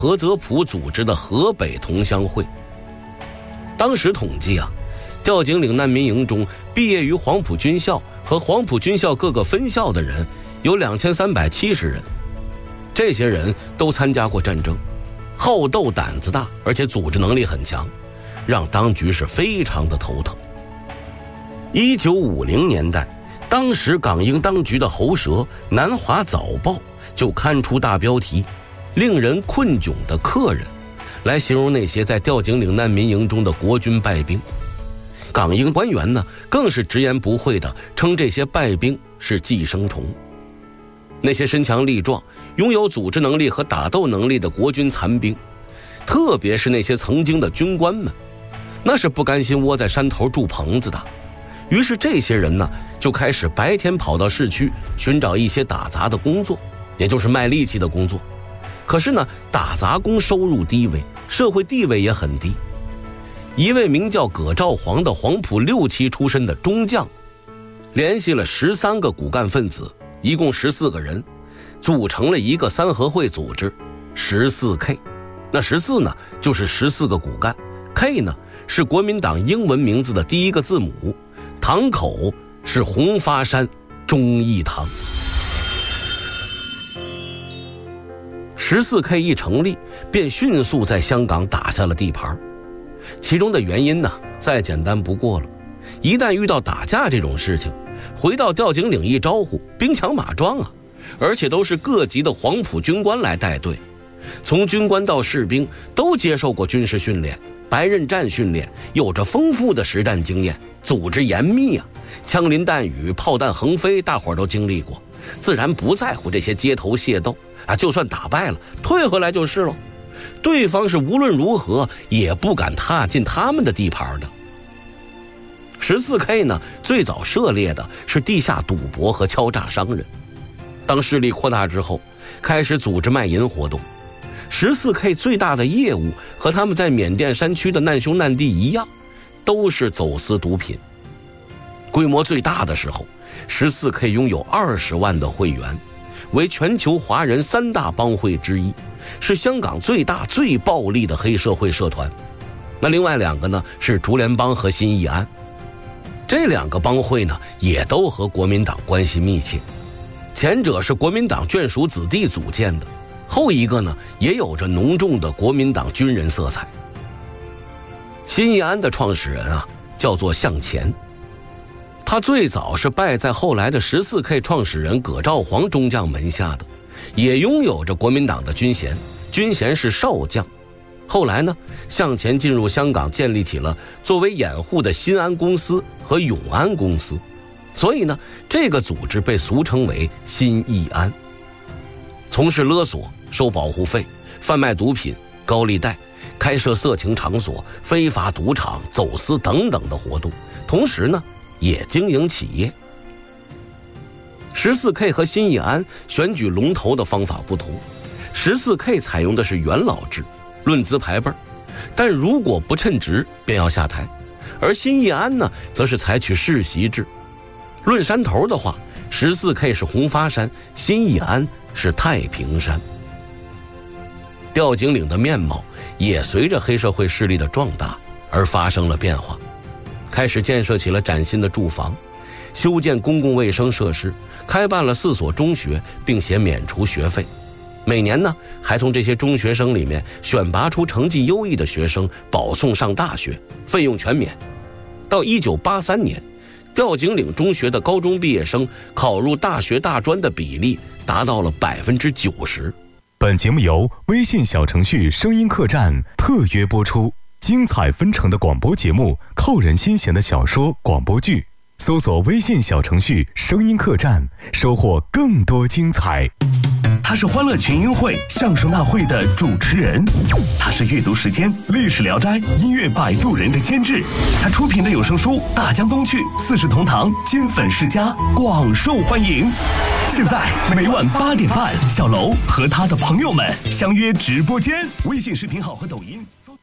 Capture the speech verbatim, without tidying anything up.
何泽普组织的河北同乡会。当时统计啊，吊井岭难民营中毕业于黄埔军校和黄埔军校各个分校的人有两千三百七十人，这些人都参加过战争，好斗胆子大，而且组织能力很强，让当局是非常的头疼。一九五零年代，当时港英当局的喉舌《南华早报》就刊出大标题令人困窘的客人，来形容那些在吊井岭难民营中的国军败兵。港英官员呢，更是直言不讳地称这些败兵是寄生虫。那些身强力壮、拥有组织能力和打斗能力的国军残兵，特别是那些曾经的军官们，那是不甘心窝在山头住棚子的。于是这些人呢，就开始白天跑到市区寻找一些打杂的工作，也就是卖力气的工作。可是呢，打杂工收入低微，社会地位也很低。一位名叫葛兆煌的黄埔六期出身的中将，联系了十三个骨干分子，一共十四个人，组成了一个三合会组织十四 K。 那十四呢，就是十四个骨干， K 呢是国民党英文名字的第一个字母，堂口是红发山忠义堂。十四 K 一成立，便迅速在香港打下了地盘。其中的原因呢，再简单不过了。一旦遇到打架这种事情，回到吊井岭一招呼，兵强马壮啊，而且都是各级的黄埔军官来带队，从军官到士兵都接受过军事训练，白刃战训练，有着丰富的实战经验，组织严密啊，枪林弹雨，炮弹横飞，大伙儿都经历过，自然不在乎这些街头械斗啊，就算打败了，退回来就是了。对方是无论如何也不敢踏进他们的地盘的。十四 K 呢，最早涉猎的是地下赌博和敲诈商人。当势力扩大之后，开始组织卖淫活动。十四 K 最大的业务和他们在缅甸山区的难兄难弟一样，都是走私毒品。规模最大的时候，十四 K 拥有二十万的会员，为全球华人三大帮会之一，是香港最大最暴力的黑社会社团。那另外两个呢，是竹联帮和新义安。这两个帮会呢，也都和国民党关系密切，前者是国民党眷属子弟组建的，后一个呢，也有着浓重的国民党军人色彩。新义安的创始人啊，叫做向前，他最早是拜在后来的十四 K 创始人葛兆煌中将门下的，也拥有着国民党的军衔，军衔是少将。后来呢，向前进入香港，建立起了作为掩护的新安公司和永安公司，所以呢，这个组织被俗称为新义安。从事勒索、收保护费、贩卖毒品、高利贷、开设色情场所、非法赌场、走私等等的活动，同时呢，也经营企业。十四 K 和新义安选举龙头的方法不同，十四 K 采用的是元老制，论资排辈，但如果不称职便要下台，而新义安呢，则是采取世袭制。论山头的话，十四 K 是红发山，新义安是太平山。吊井岭的面貌也随着黑社会势力的壮大而发生了变化，开始建设起了崭新的住房，修建公共卫生设施，开办了四所中学，并且免除学费。每年呢，还从这些中学生里面选拔出成绩优异的学生，保送上大学，费用全免。到一九八三年，吊井岭中学的高中毕业生考入大学大专的比例达到了百分之九十。 本节目由微信小程序声音客栈特约播出，精彩纷呈的广播节目，扣人心弦的小说广播剧，搜索微信小程序声音客栈，收获更多精彩。 他是欢乐群英会相声大会的主持人，他是阅读时间历史聊斋音乐摆渡人的监制，他出品的有声书大江东去四世同堂金粉世家广受欢迎。现在每晚八点半，小楼和他的朋友们相约直播间，微信视频号和抖音搜